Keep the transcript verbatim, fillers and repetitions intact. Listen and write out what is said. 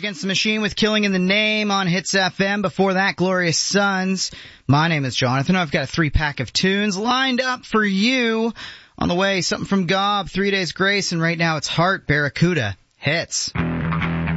Against the Machine with Killing in the Name on Hits F M. Before that, Glorious Sons. My name is Jonathan. I've got a three-pack of tunes lined up for you. On the way, something from Gob, Three Days Grace, and right now it's Heart, Barracuda. Hits.